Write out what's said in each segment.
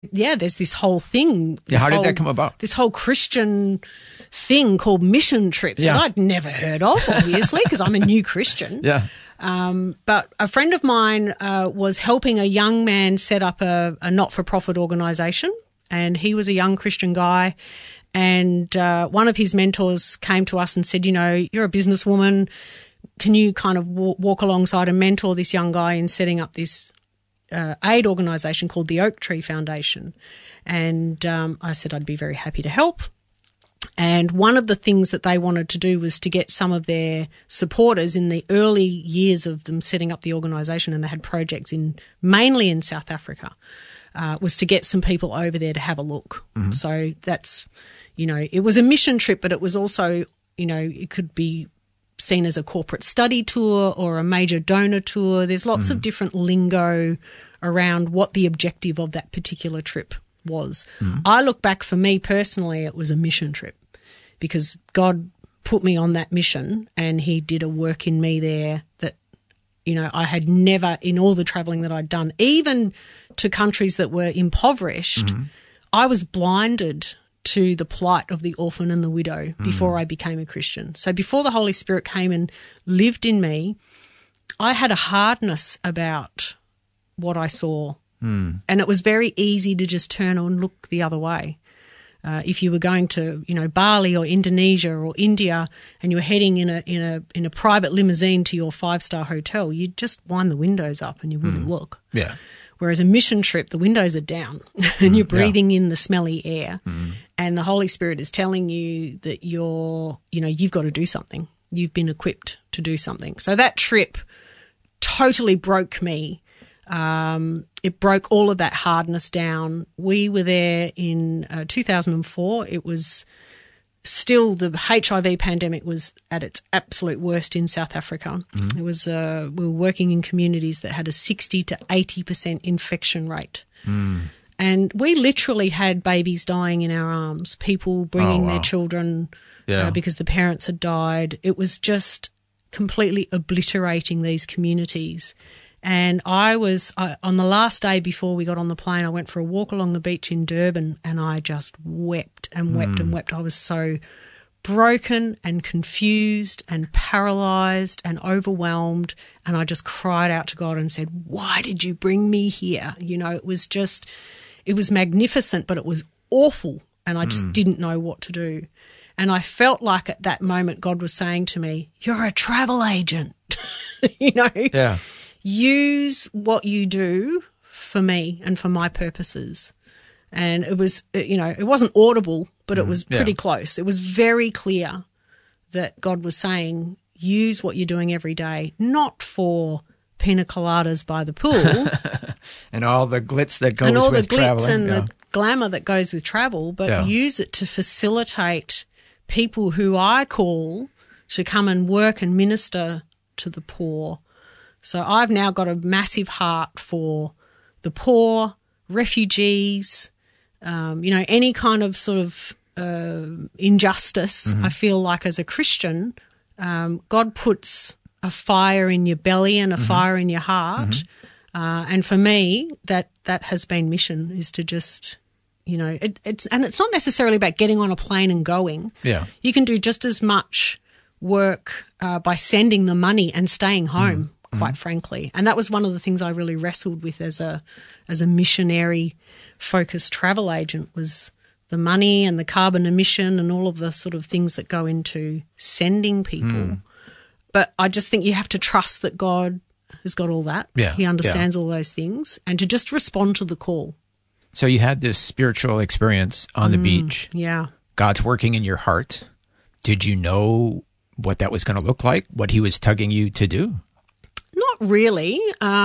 yeah, there's this whole thing. Yeah, how did that come about? This whole Christian thing called mission trips that I'd never heard of, obviously, because I'm a new Christian. Yeah. But a friend of mine was helping a young man set up a not-for-profit organisation, and he was a young Christian guy. And one of his mentors came to us and said, you know, you're a businesswoman. Can you kind of walk alongside and mentor this young guy in setting up this aid organisation called the Oak Tree Foundation? And I said I'd be very happy to help. And one of the things that they wanted to do was to get some of their supporters in the early years of them setting up the organisation, and they had projects mainly in South Africa, was to get some people over there to have a look. Mm-hmm. So that's, you know, it was a mission trip, but it was also, you know, it could be seen as a corporate study tour or a major donor tour. There's lots of different lingo around what the objective of that particular trip was. I look back, for me personally, it was a mission trip because God put me on that mission and he did a work in me there that, you know, I had never, in all the travelling that I'd done, even to countries that were impoverished, I was blinded to the plight of the orphan and the widow before I became a Christian. So before the Holy Spirit came and lived in me, I had a hardness about what I saw. And it was very easy to just turn and look the other way. If you were going to, you know, Bali or Indonesia or India, and you were heading in a private limousine to your 5-star hotel, you'd just wind the windows up and you wouldn't look. Yeah. Whereas a mission trip, the windows are down and you're breathing in the smelly air, and the Holy Spirit is telling you that you've got to do something. You've been equipped to do something. So that trip totally broke me. It broke all of that hardness down. We were there in 2004. It was still, the HIV pandemic was at its absolute worst in South Africa. It was we were working in communities that had a 60 to 80% infection rate. And we literally had babies dying in our arms, people bringing their children because the parents had died. It was just completely obliterating these communities. And I was, on the last day before we got on the plane, I went for a walk along the beach in Durban and I just wept and wept and wept. I was so broken and confused and paralysed and overwhelmed, and I just cried out to God and said, why did you bring me here? You know, it was magnificent, but it was awful, and I just didn't know what to do. And I felt like at that moment God was saying to me, you're a travel agent, you know. Yeah. Use what you do for me and for my purposes. And it was, you know, it wasn't audible, but it was pretty close. It was very clear that God was saying, use what you're doing every day, not for pina coladas by the pool. And all the glitz that goes with traveling. And all the glitz and the glamour that goes with travel, but use it to facilitate people who I call to come and work and minister to the poor. So I've now got a massive heart for the poor, refugees, you know, any kind of sort of injustice. I feel like as a Christian, God puts a fire in your belly and a fire in your heart. And for me, that has been mission, is to just, you know, it's not necessarily about getting on a plane and going. Yeah. You can do just as much work by sending the money and staying home. Quite frankly. And that was one of the things I really wrestled with as a missionary focused travel agent, was the money and the carbon emission and all of the sort of things that go into sending people. But I just think you have to trust that God has got all that. Yeah. He understands all those things, and to just respond to the call. So you had this spiritual experience on the beach. Yeah. God's working in your heart. Did you know what that was going to look like, what he was tugging you to do? Not really.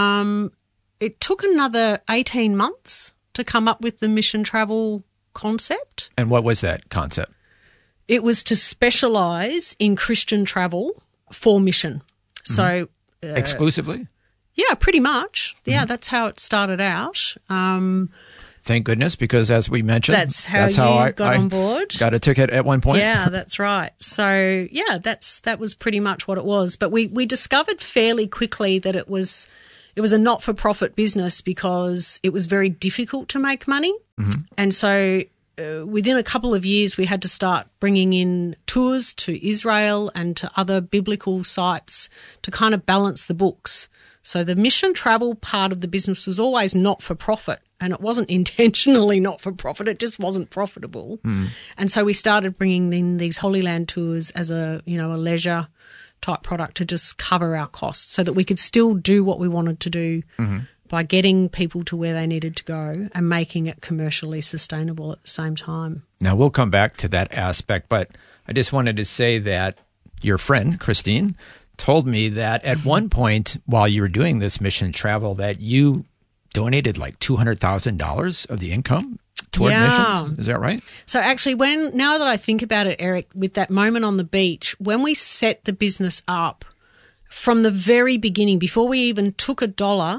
It took another 18 months to come up with the mission travel concept. And what was that concept? It was to specialise in Christian travel for mission. So exclusively? Yeah, pretty much. Yeah, that's how it started out. Thank goodness, because as we mentioned, that's how I got on board. Got a ticket at one point. Yeah, that's right. So yeah, that was pretty much what it was. But we discovered fairly quickly that it was it was a not-for-profit business because it was very difficult to make money. And so within a couple of years, we had to start bringing in tours to Israel and to other biblical sites to kind of balance the books. So the mission travel part of the business was always not-for-profit, and it wasn't intentionally not-for-profit. It just wasn't profitable. And so we started bringing in these Holy Land tours as a leisure type product to just cover our costs so that we could still do what we wanted to do by getting people to where they needed to go and making it commercially sustainable at the same time. Now, we'll come back to that aspect, but I just wanted to say that your friend, Christine, told me that at one point while you were doing this mission travel that you donated like $200,000 of the income toward missions. Is that right? So actually, now that I think about it, Eric, with that moment on the beach, when we set the business up from the very beginning, before we even took $1,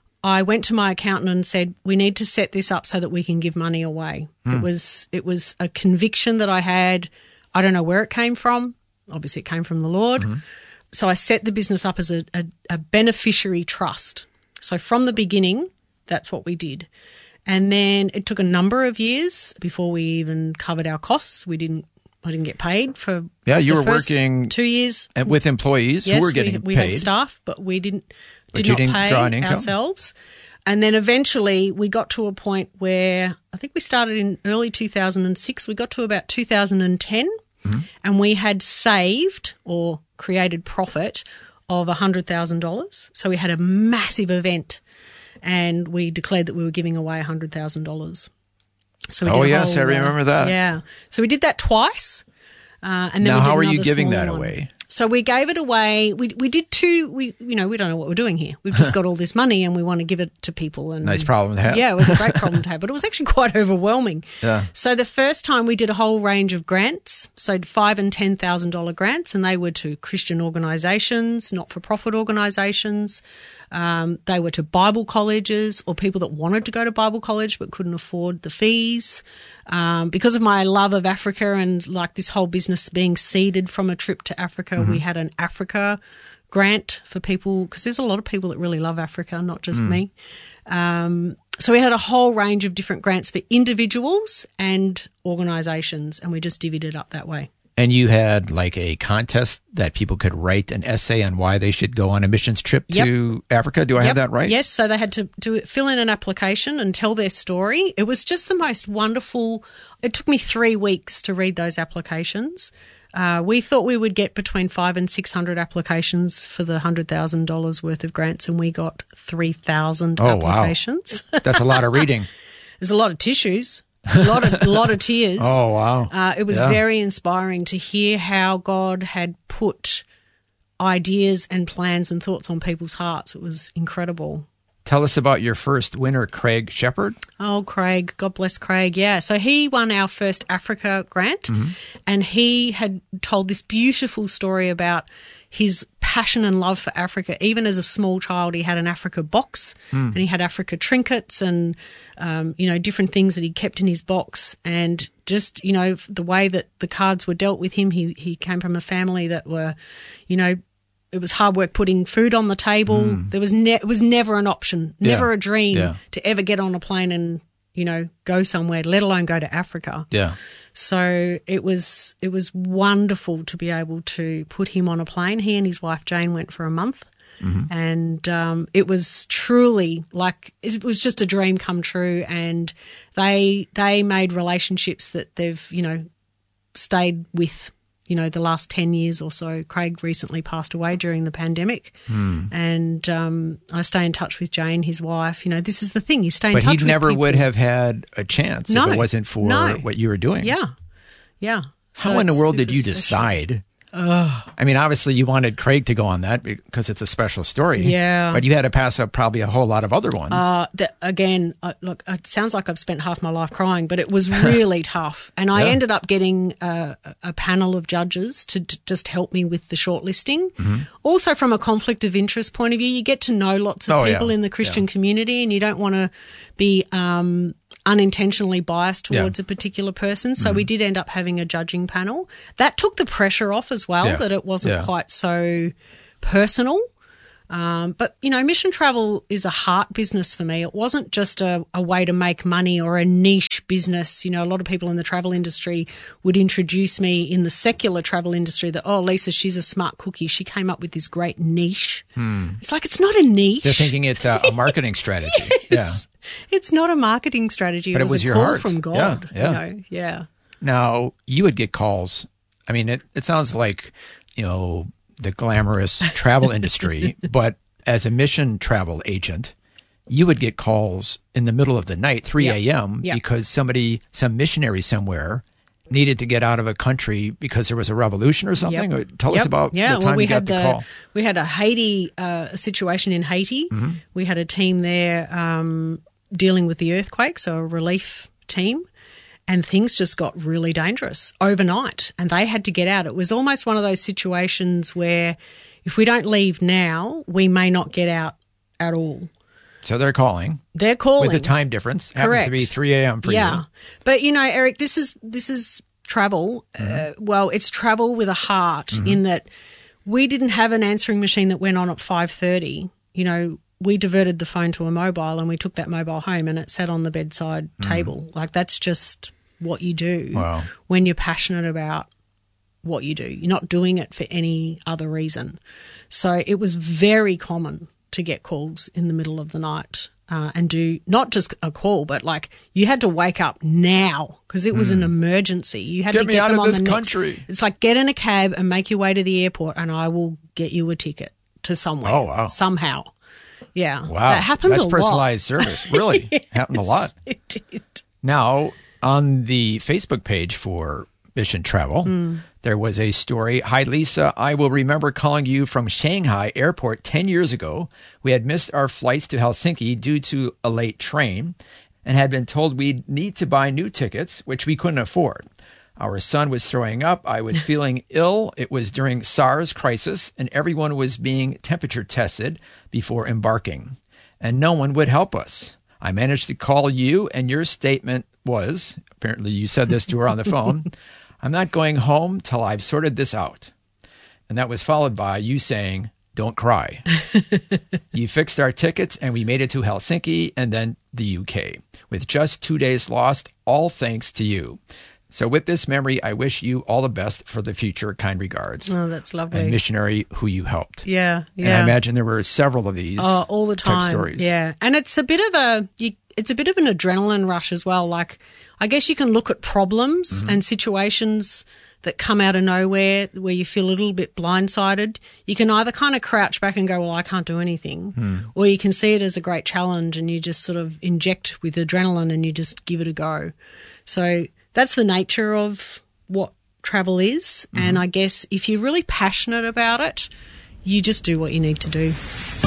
I went to my accountant and said, we need to set this up so that we can give money away. It was a conviction that I had. I don't know where it came from. Obviously, it came from the Lord. So I set the business up as a beneficiary trust. So from the beginning, that's what we did. And then it took a number of years before we even covered our costs. I didn't get paid for you were first working 2 years. And with employees who were getting we paid. Had staff, but we didn't you didn't pay draw an income? ourselves. And then eventually we got to a point where I think we started in early 2006. We got to about 2010 and we had saved or created profit of $100,000. So we had a massive event and we declared that we were giving away $100,000. So we did I remember that. Yeah. So we did that twice. And then now, we did how are you another giving small that one. away? So we gave it away. We did two. We don't know what we're doing here. We've just got all this money and we want to give it to people. And nice problem to have. Yeah, it was a great problem to have, but it was actually quite overwhelming. Yeah. So the first time we did a whole range of grants, so $5,000 and $10,000 grants, and they were to Christian organisations, not-for-profit organisations. They were to Bible colleges or people that wanted to go to Bible college but couldn't afford the fees. Because of my love of Africa and like this whole business being seeded from a trip to Africa, we had an Africa grant for people because there's a lot of people that really love Africa, not just me. So we had a whole range of different grants for individuals and organisations, and we just divvied it up that way. And you had like a contest that people could write an essay on why they should go on a missions trip to Africa. Do I have that right? Yes. So they had to fill in an application and tell their story. It was just the most wonderful. It took me 3 weeks to read those applications. We thought we would get between 500 and 600 applications for the $100,000 worth of grants, and we got 3,000 applications. Wow. That's a lot of reading. There's a lot of tissues. A lot of tears. Oh, wow. It was very inspiring to hear how God had put ideas and plans and thoughts on people's hearts. It was incredible. Tell us about your first winner, Craig Shepard. Oh, Craig. God bless Craig. Yeah. So he won our first Africa grant, and he had told this beautiful story about his passion and love for Africa. Even as a small child, he had an Africa box and he had Africa trinkets and, different things that he kept in his box. And just, the way that the cards were dealt with him, he came from a family that were, it was hard work putting food on the table. There was it was never an option, never a dream to ever get on a plane and, go somewhere, let alone go to Africa. Yeah. So it was wonderful to be able to put him on a plane. He and his wife Jane went for a month, and it was truly it was just a dream come true. And they made relationships that they've stayed with. The last 10 years or so. Craig recently passed away during the pandemic, and I stay in touch with Jane, his wife. This is the thing. You stay in touch with people. But he never would have had a chance if it wasn't for what you were doing. Yeah, yeah. How in the world did you decide? I mean, obviously you wanted Craig to go on that because it's a special story. Yeah. But you had to pass up probably a whole lot of other ones. Look, it sounds like I've spent half my life crying, but it was really tough. And I ended up getting a panel of judges to just help me with the shortlisting. Also, from a conflict of interest point of view, you get to know lots of people in the Christian community, and you don't want to be unintentionally biased towards a particular person. So we did end up having a judging panel. That took the pressure off as well, that it wasn't quite so personal. But, mission travel is a heart business for me. It wasn't just a way to make money or a niche business. A lot of people in the travel industry would introduce me in the secular travel industry that, oh, Lisa, she's a smart cookie. She came up with this great niche. It's like, it's not a niche. They're thinking it's a marketing strategy. Yes. Yeah. It's not a marketing strategy. But it was a your call heart. from God. Yeah. Now, you would get calls. I mean, it sounds like, the glamorous travel industry, but as a mission travel agent, you would get calls in the middle of the night, 3 a.m., because some missionary somewhere needed to get out of a country because there was a revolution or something. Tell us about the time you got the call. We had a Haiti situation in Haiti. Mm-hmm. We had a team there dealing with the earthquake, so a relief team. And things just got really dangerous overnight and they had to get out. It was almost one of those situations where if we don't leave now, we may not get out at all. So they're calling. They're calling. With the time difference. Correct. Happens to be 3 a.m. for you. Yeah. But, Eric, this is travel. Mm-hmm. It's travel with a heart in that we didn't have an answering machine that went on at 5:30. We diverted the phone to a mobile and we took that mobile home and it sat on the bedside table. Like that's just what you do when you're passionate about what you do. You're not doing it for any other reason. So it was very common to get calls in the middle of the night and do not just a call, but like you had to wake up now because it was an emergency. You had to get out them of on this the country. It's like get in a cab and make your way to the airport and I will get you a ticket to somewhere somehow. Yeah. Wow. That happened a lot. That's personalized service. Really? Yes, happened a lot. It did. Now, on the Facebook page for Mission Travel, there was a story. Hi, Lisa. I will remember calling you from Shanghai Airport 10 years ago. We had missed our flights to Helsinki due to a late train and had been told we'd need to buy new tickets, which we couldn't afford. Our son was throwing up. I was feeling ill. It was during SARS crisis, and everyone was being temperature tested before embarking. And no one would help us. I managed to call you, and your statement was, apparently you said this to her on the phone, I'm not going home till I've sorted this out. And that was followed by you saying, don't cry. You fixed our tickets, and we made it to Helsinki and then the UK. With just 2 days lost, all thanks to you. So with this memory, I wish you all the best for the future. Kind regards. Oh, that's lovely. A missionary who you helped. Yeah. And I imagine there were several of these all the time. Type stories. Yeah. And it's a bit of an adrenaline rush as well. Like, I guess you can look at problems and situations that come out of nowhere where you feel a little bit blindsided. You can either kind of crouch back and go, well, I can't do anything, or you can see it as a great challenge and you just sort of inject with adrenaline and you just give it a go. So that's the nature of what travel is. And I guess if you're really passionate about it, you just do what you need to do.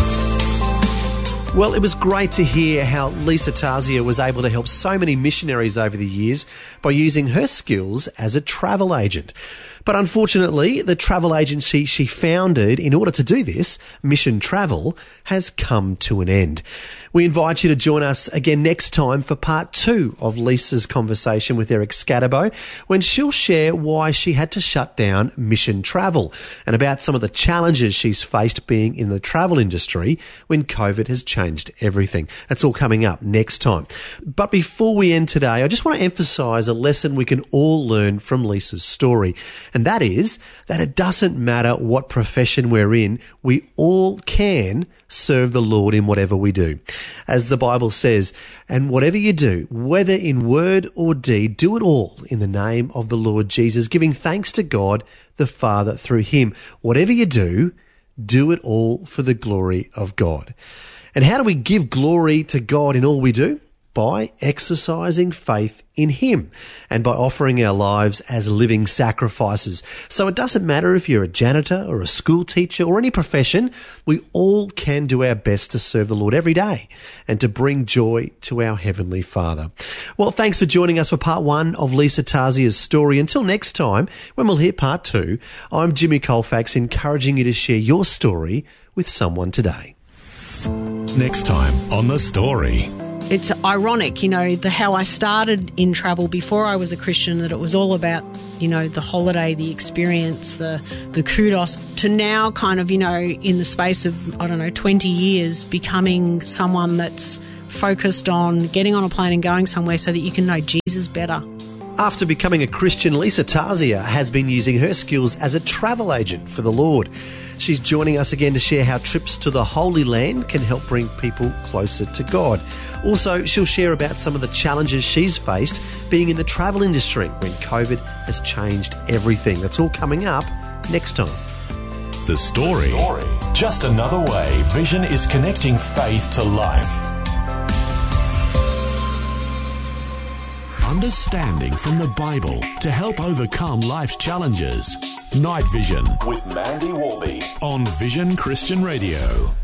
Well, it was great to hear how Lisa Tazia was able to help so many missionaries over the years by using her skills as a travel agent. But unfortunately, the travel agency she founded in order to do this, Mission Travel, has come to an end. We invite you to join us again next time for part 2 of Lisa's conversation with Eric Scatterbo, when she'll share why she had to shut down Mission Travel and about some of the challenges she's faced being in the travel industry when COVID has changed everything. That's all coming up next time. But before we end today, I just want to emphasise a lesson we can all learn from Lisa's story. And that is that it doesn't matter what profession we're in, we all can serve the Lord in whatever we do. As the Bible says, and whatever you do, whether in word or deed, do it all in the name of the Lord Jesus, giving thanks to God the Father through him. Whatever you do it all for the glory of God. And how do we give glory to God in all we do? By exercising faith in him and by offering our lives as living sacrifices. So it doesn't matter if you're a janitor or a school teacher or any profession, we all can do our best to serve the Lord every day and to bring joy to our Heavenly Father. Well, thanks for joining us for part 1 of Lisa Tazia's story. Until next time, when we'll hear part 2, I'm Jimmy Colfax, encouraging you to share your story with someone today. Next time on The Story. it's ironic, you know, how I started in travel before I was a Christian, that it was all about, you know, the holiday, the experience, the kudos, to now kind of, you know, in the space of, 20 years, becoming someone that's focused on getting on a plane and going somewhere so that you can know Jesus better. After becoming a Christian, Lisa Tarzia has been using her skills as a travel agent for the Lord. She's joining us again to share how trips to the Holy Land can help bring people closer to God. Also, she'll share about some of the challenges she's faced being in the travel industry when COVID has changed everything. That's all coming up next time. The Story. Just another way Vision is connecting faith to life. Understanding from the Bible to help overcome life's challenges. Night Vision with Mandy Warby on Vision Christian Radio.